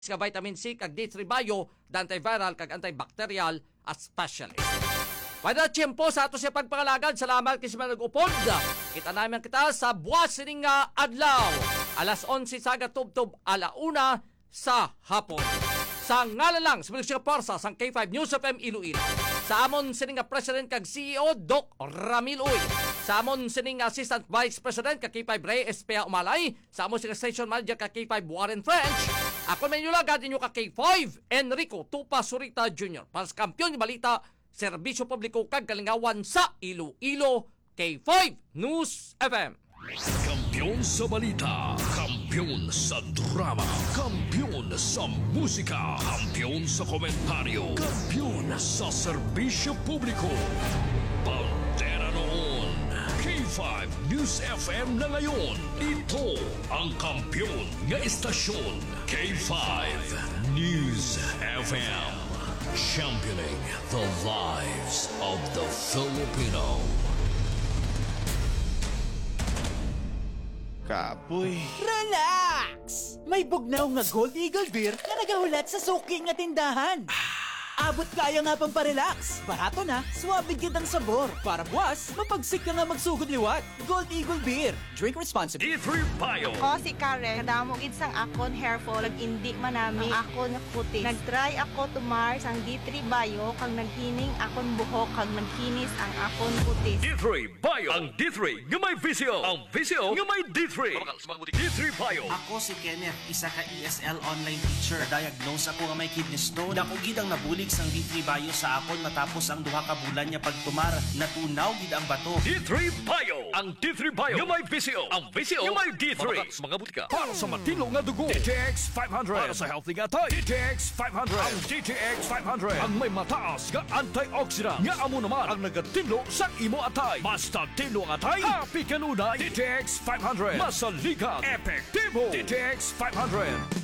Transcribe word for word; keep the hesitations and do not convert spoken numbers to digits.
nga vitamin C kag D three Bio, antiviral kag antibacterial at specialist. Pada tiyempo sa ato siya pagpangalagad. Salamat kasi nag-upod. Kita namin kita sa buwas sining nga adlaw. Alas onse sa gatubtob alauna sa hapon. Sa ngalan lang, sa Ministry of Parsa, sa K five News F M Iloilo. Sa amon sining nga President kag C E O, Doc Ramil Uy. Sa amon sining Assistant Vice President kag K five Ray Espea Umalay. Sa amon sining Station Manager kag K five Warren French. Ako man yung lagad ninyo kag K five Enrico Tupa Surita Junior Para sa Kampiyon ng Balita, Serbisyo Publiko kag Kalingawan sa Iloilo, K five News F M. Kampiyon sa balita, kampiyon sa drama, kampiyon sa musika, kampiyon sa komentaryo, kampiyon sa serbisyo publiko. Pantera noon, K five News F M na ngayon. Ito ang kampiyon nga istasyon, K five News F M. Championing the lives of the Filipino. Kapoy. Relax! May bugnaw nga Gold Eagle Beer na nagahulat sa suking nga tindahan. Abot kaya nga pang parelax. Barato na, suwabe gid ang sabor. Para buwas, mapagsik ka nga magsugod liwat. Gold Eagle Beer. Drink responsibly. D three Bio. Ako si Karen, kadamo gid sang akon hair fall, ag indi manami ang akon nga kutis. Nag-try ako tumar sang D three Bio kang naghining akon buhok kag nagkinis ang akon kutis. D three Bio. Ang D three nga may visyo. Ang visyo nga may D three. D three Bio. Ako si Kenneth, isa ka E S L online teacher. Diagnose ako nga may kidney stone. Dako gid ang nabulig sang D three Bio sa akon matapos ang duha ka bulan niya pagtumar. Natunaw gid ang bato. D three Bio. Ang D three Bio nga may visyo. Ang visyo nga may D three. Mga butika. Para sa matino nga dugo, D T X five hundred. Para sa healthy nga tay, D T X five hundred. Ang D T X five hundred ang may mataas nga antioxidant nga amo naman ang nagatino sa imo atay. Basta tino ang atay, happy kanunay. D T X five hundred. Masaligan, epektibo. D T X five hundred.